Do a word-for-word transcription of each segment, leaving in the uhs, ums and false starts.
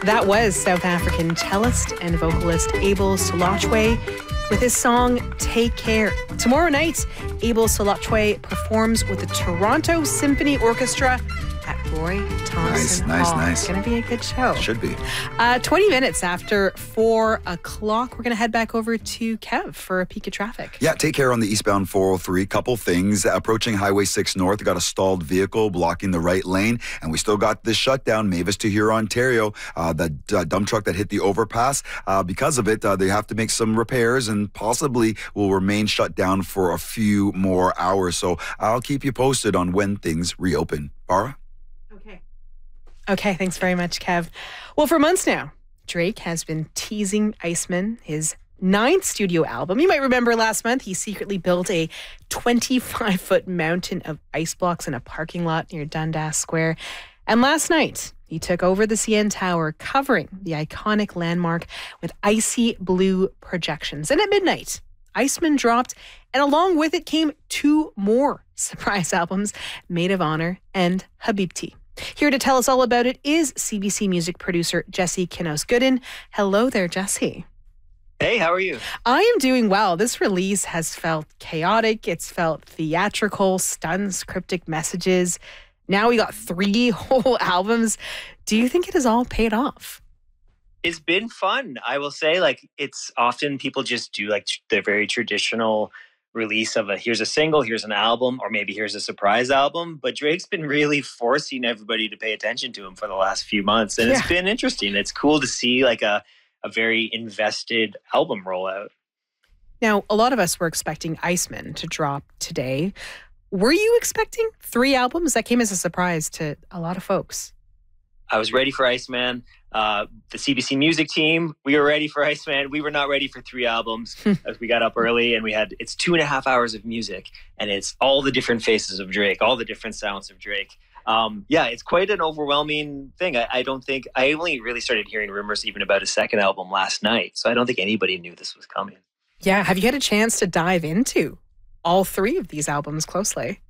That was South African cellist and vocalist Abel Solotwe with his song Take Care. Tomorrow night, Abel Solotwe performs with the Toronto Symphony Orchestra at Roy Thomson Nice, nice, Hall. nice. It's going to be a good show. Should be. Uh, twenty minutes after four o'clock, we're going to head back over to Kev for a peek at traffic. Yeah, take care on the eastbound four oh three. Couple things. Approaching Highway six North, we got a stalled vehicle blocking the right lane, and we still got this shutdown, Mavis to Huron, Ontario. Uh, the uh, dump truck that hit the overpass. Uh, because of it, uh, they have to make some repairs and possibly will remain shut down for a few more hours. So I'll keep you posted on when things reopen. Bara? Okay. Okay, thanks very much, Kev. Well, for months now, Drake has been teasing Iceman, his ninth studio album. You might remember last month, he secretly built a twenty-five foot mountain of ice blocks in a parking lot near Dundas Square. And last night, he took over the C N Tower, covering the iconic landmark with icy blue projections. And at midnight, Iceman dropped, and along with it came two more surprise albums, Maid of Honor and Habibti. Here to tell us all about it is C B C music producer Jesse Knos-Gooden. Hello there, Jesse. Hey, how are you? I am doing well. This release has felt chaotic. It's felt theatrical, stunts, cryptic messages. Now we got three whole albums. Do you think it has all paid off? It's been fun. I will say, like, it's often people just do like the very traditional release of a here's a single, here's an album, or maybe here's a surprise album. But Drake's been really forcing everybody to pay attention to him for the last few months. And yeah. It's been interesting. It's cool to see like a, a very invested album rollout. Now, a lot of us were expecting Iceman to drop today. Were you expecting three albums? That came as a surprise to a lot of folks. I was ready for Iceman. Uh, the C B C music team, we were ready for Iceman. We were not ready for three albums. As we got up early and we had, it's two and a half hours of music and it's all the different faces of Drake, all the different sounds of Drake. Um, yeah, it's quite an overwhelming thing. I, I don't think, I only really started hearing rumors even about a second album last night. So I don't think anybody knew this was coming. Yeah. Have you had a chance to dive into all three of these albums closely?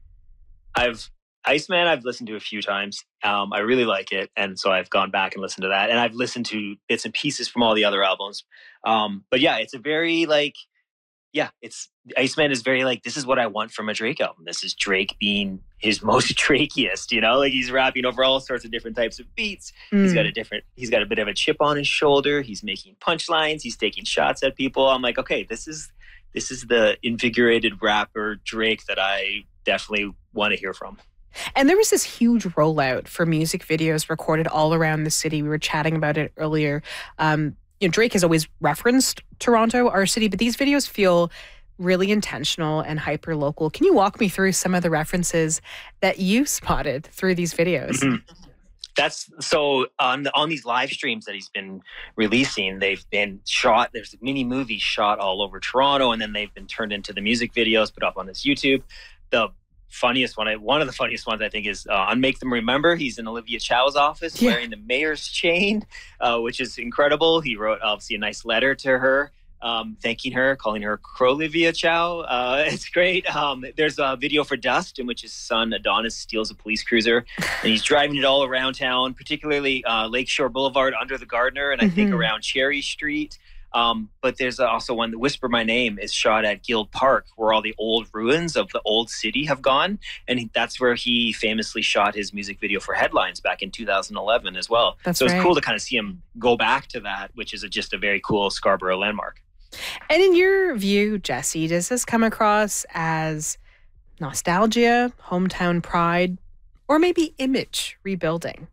I've Iceman, I've listened to a few times. Um, I really like it. And so I've gone back and listened to that. And I've listened to bits and pieces from all the other albums. Um, but yeah, it's a very like, yeah, it's Iceman is very like, this is what I want from a Drake album. This is Drake being his most Drakiest, you know, like he's rapping over all sorts of different types of beats. Mm. He's got a different, he's got a bit of a chip on his shoulder. He's making punchlines. He's taking shots at people. I'm like, okay, this is, this is the invigorated rapper Drake that I definitely want to hear from. And there was this huge rollout for music videos recorded all around the city. We were chatting about it earlier. Um, you know, Drake has always referenced Toronto, our city, but these videos feel really intentional and hyper local. Can you walk me through some of the references that you spotted through these videos? Mm-hmm. That's so on the, on these live streams that he's been releasing, they've been shot. There's mini movies shot all over Toronto, and then they've been turned into the music videos put up on his YouTube. The funniest one, one of the funniest ones I think is uh, on Make Them Remember. He's in Olivia Chow's office yeah. wearing the mayor's chain, uh, which is incredible. He wrote obviously a nice letter to her, um, thanking her, calling her Olivia Chow. Uh, it's great. Um, there's a video for Dust in which his son Adonis steals a police cruiser and he's driving it all around town, particularly uh, Lakeshore Boulevard under the Gardner and I mm-hmm. think around Cherry Street. Um, but there's also one, Whisper My Name, is shot at Guild Park, where all the old ruins of the old city have gone. And he, that's where he famously shot his music video for Headlines back in two thousand eleven as well. That's so it's right. cool to kind of see him go back to that, which is a, just a very cool Scarborough landmark. And in your view, Jesse, does this come across as nostalgia, hometown pride, or maybe image rebuilding?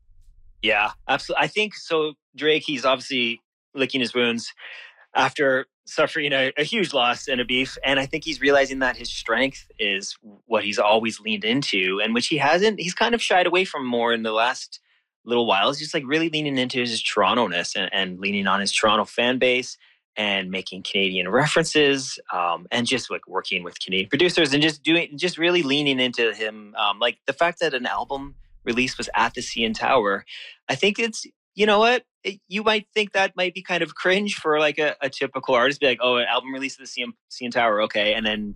Yeah, absolutely. I think so. Drake, he's obviously licking his wounds after suffering a, a huge loss and a beef. And I think he's realizing that his strength is what he's always leaned into and which he hasn't, he's kind of shied away from more in the last little while. He's just like really leaning into his Toronto-ness and, and leaning on his Toronto fan base and making Canadian references um, and just like working with Canadian producers and just doing, just really leaning into him. Um, like the fact that an album release was at the C N Tower, I think it's, you know what? It, you might think that might be kind of cringe for like a, a typical artist. Be like, oh, an album release at the C N, C N Tower, okay. And then